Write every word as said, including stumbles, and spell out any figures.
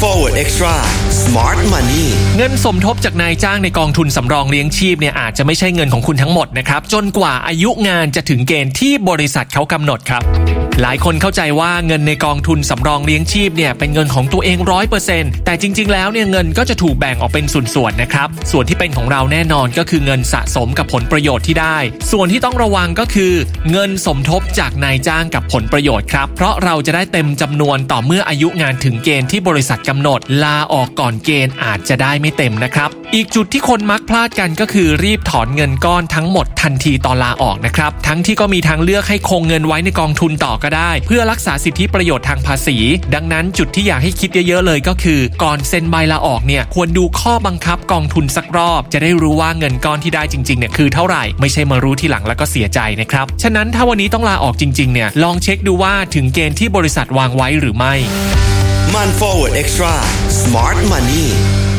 Forward Extra Smart Money เงินสมทบจากนายจ้างในกองทุนสำรองเลี้ยงชีพเนี่ยอาจจะไม่ใช่เงินของคุณทั้งหมดนะครับจนกว่าอายุงานจะถึงเกณฑ์ที่บริษัทเขากำหนดครับหลายคนเข้าใจว่าเงินในกองทุนสำรองเลี้ยงชีพเนี่ยเป็นเงินของตัวเอง ร้อยเปอร์เซ็นต์ แต่จริงๆแล้วเนี่ยเงินก็จะถูกแบ่งออกเป็นส่วนๆนะครับส่วนที่เป็นของเราแน่นอนก็คือเงินสะสมกับผลประโยชน์ที่ได้ส่วนที่ต้องระวังก็คือเงินสมทบจากนายจ้างกับผลประโยชน์ครับเพราะเราจะได้เต็มจำนวนต่อเมื่ออายุงานถึงเกณฑ์ที่บริษัทกำหนดลาออกก่อนเกณฑ์อาจจะได้ไม่เต็มนะครับอีกจุดที่คนมักพลาดกันก็คือรีบถอนเงินก้อนทั้งหมดทันทีตอนลาออกนะครับทั้งที่ก็มีทางเลือกให้คงเงินไว้ในกองทุนต่อก็ได้เพื่อรักษาสิทธิประโยชน์ทางภาษีดังนั้นจุดที่อยากให้คิดเยอะๆเลยก็คือก่อนเซ็นใบลาออกเนี่ยควรดูข้อบังคับกองทุนสักรอบจะได้รู้ว่าเงินก้อนที่ได้จริงๆเนี่ยคือเท่าไหร่ไม่ใช่มารู้ทีหลังแล้วก็เสียใจนะครับฉะนั้นถ้าวันนี้ต้องลาออกจริงๆเนี่ยลองเช็คดูว่าถึงเกณฑ์ที่บริษัทวางไว้หรือไม่มัน Forward Extra Smart Money